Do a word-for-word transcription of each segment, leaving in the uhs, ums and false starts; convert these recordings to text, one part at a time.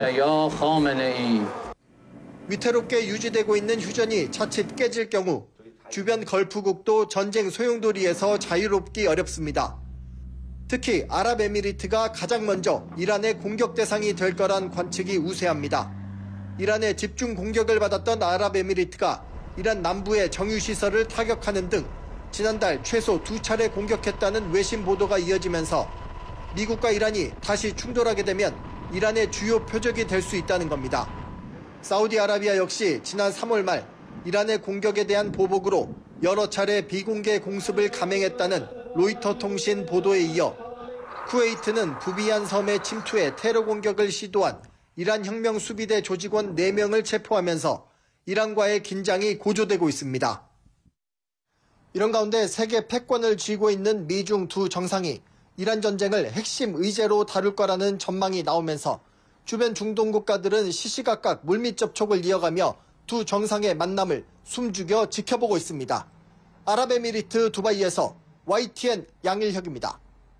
위태롭게 유지되고 있는 휴전이 자칫 깨질 경우 주변 걸프국도 전쟁 소용돌이에서 자유롭기 어렵습니다. 특히 아랍에미리트가 가장 먼저 이란의 공격 대상이 될 거란 관측이 우세합니다. 이란의 집중 공격을 받았던 아랍에미리트가 이란 남부의 정유시설을 타격하는 등 지난달 최소 두 차례 공격했다는 외신 보도가 이어지면서 미국과 이란이 다시 충돌하게 되면 이란의 주요 표적이 될 수 있다는 겁니다. 사우디아라비아 역시 지난 삼월 말 이란의 공격에 대한 보복으로 여러 차례 비공개 공습을 감행했다는 로이터 통신 보도에 이어 쿠웨이트는 부비안 섬에 침투해 테러 공격을 시도한 이란 혁명 수비대 조직원 네 명을 체포하면서 이란과의 긴장이 고조되고 있습니다. 이런 가운데 세계 패권을 쥐고 있는 미중 두 정상이 이란 전쟁을 핵심 의제로 다룰 거라는 전망이 나오면서 주변 중동 국가들은 시시각각 물밑 접촉을 이어가며 두 정상의 만남을 숨죽여 지켜보고 있습니다. 아랍에미리트 두바이에서 와이티엔 양일혁입니다.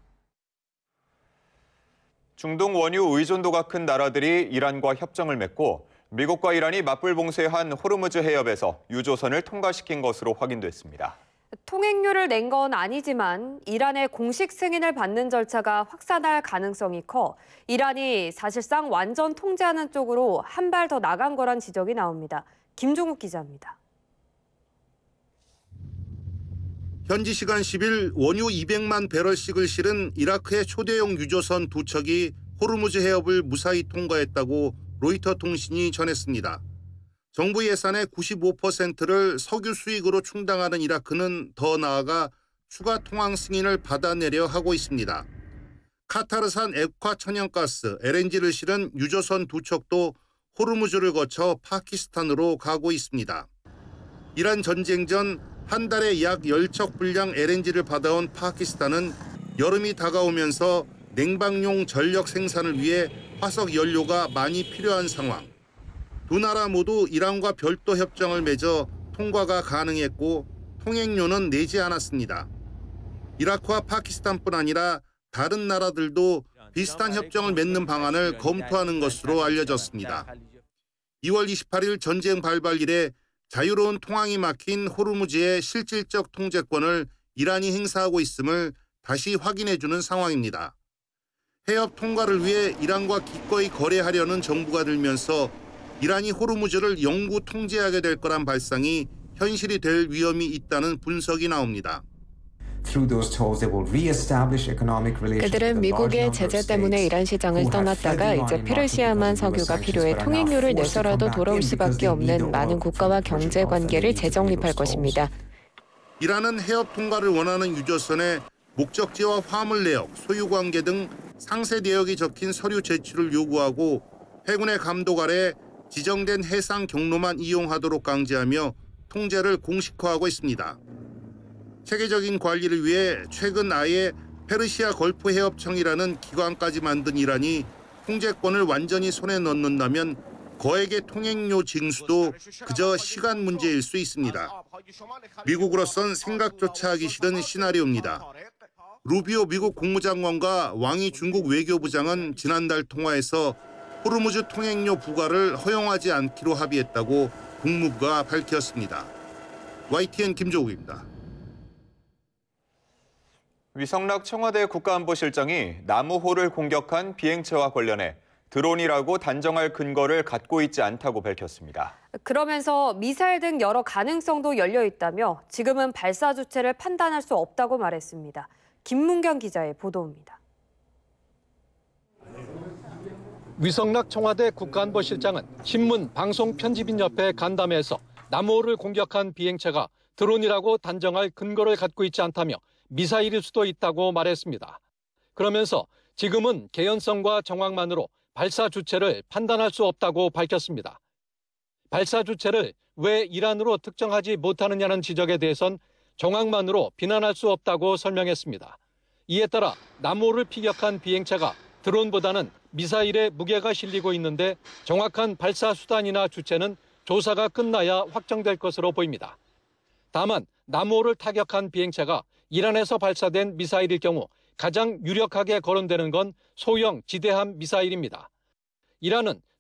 중동 원유 의존도가 큰 나라들이 이란과 협정을 맺고 미국과 이란이 맞불 봉쇄한 호르무즈 해협에서 유조선을 통과시킨 것으로 확인됐습니다. 통행료를 낸 건 아니지만 이란의 공식 승인을 받는 절차가 확산할 가능성이 커 이란이 사실상 완전 통제하는 쪽으로 한 발 더 나간 거란 지적이 나옵니다. 김종욱 기자입니다. 현지 시간 십 일 원유 이백만 배럴씩을 실은 이라크의 초대형 유조선 두 척이 호르무즈 해협을 무사히 통과했다고 로이터 통신이 전했습니다. 정부 예산의 구십오 퍼센트를 석유 수익으로 충당하는 이라크는 더 나아가 추가 통항 승인을 받아내려 하고 있습니다. 카타르산 액화 천연가스 엘엔지를 실은 유조선 두 척도 호르무즈를 거쳐 파키스탄으로 가고 있습니다. 이란 전쟁 전 한 달에 약 십 척 분량 엘엔지를 받아온 파키스탄은 여름이 다가오면서 냉방용 전력 생산을 위해 화석 연료가 많이 필요한 상황. 두 나라 모두 이란과 별도 협정을 맺어 통과가 가능했고 통행료는 내지 않았습니다. 이라크와 파키스탄뿐 아니라 다른 나라들도 비슷한 협정을 맺는 방안을 검토하는 것으로 알려졌습니다. 이월 이십팔일 전쟁 발발 이래 자유로운 통항이 막힌 호르무즈의 실질적 통제권을 이란이 행사하고 있음을 다시 확인해주는 상황입니다. 해협 통과를 위해 이란과 기꺼이 거래하려는 정부가 들면서 이란이 호르무즈를 영구 통제하게 될 거란 발상이 현실이 될 위험이 있다는 분석이 나옵니다. 그들은 미국의 제재 때문에 이란 시장을 떠났다가 이제 페르시아만 석유가 필요해 통행료를 내서라도 돌아올 수밖에 없는 많은 국가와 경제 관계를 재정립할 것입니다. 이란은 해협 통과를 원하는 유조선에 목적지와 화물 내역, 소유 관계 등 상세 내역이 적힌 서류 제출을 요구하고 해군의 감독 아래 지정된 해상 경로만 이용하도록 강제하며 통제를 공식화하고 있습니다. 체계적인 관리를 위해 최근 아예 페르시아 걸프 해협청이라는 기관까지 만든 이란이 통제권을 완전히 손에 넣는다면 거액의 통행료 징수도 그저 시간 문제일 수 있습니다. 미국으로선 생각조차 하기 싫은 시나리오입니다. 루비오 미국 국무장관과 왕이 중국 외교부장은 지난달 통화에서 호르무즈 통행료 부과를 허용하지 않기로 합의했다고 국무부가 밝혔습니다. 와이티엔 김조국입니다. 위성락 청와대 국가안보실장이 나무호를 공격한 비행체와 관련해 드론이라고 단정할 근거를 갖고 있지 않다고 밝혔습니다. 그러면서 미사일 등 여러 가능성도 열려 있다며 지금은 발사 주체를 판단할 수 없다고 말했습니다. 김문경 기자의 보도입니다. 위성락 청와대 국가안보실장은 신문 방송 편집인협회 간담회에서 나무호를 공격한 비행체가 드론이라고 단정할 근거를 갖고 있지 않다며 미사일일 수도 있다고 말했습니다. 그러면서 지금은 개연성과 정확만으로 발사 주체를 판단할 수 없다고 밝혔습니다. 발사 주체를 왜 이란으로 특정하지 못하느냐는 지적에 대해선 정확만으로 비난할 수 없다고 설명했습니다. 이에 따라 나무호를 피격한 비행체가 드론보다는 미사일에 무게가 실리고 있는데 정확한 발사 수단이나 주체는 조사가 끝나야 확정될 것으로 보입니다. 다만 나무호를 타격한 비행체가 이란에서 발사된 미사일일 경우 가장 유력하게 거론되는 건 소형 지대함 미사일입니다. 이란은